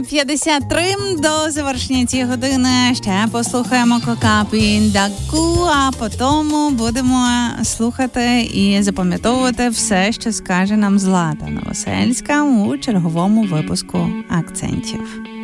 8:53 до завершення цієї години. Ще послухаємо Кокапін Даку, а потім будемо слухати і запам'ятовувати все, що скаже нам Злата Новосельська у черговому випуску акцентів.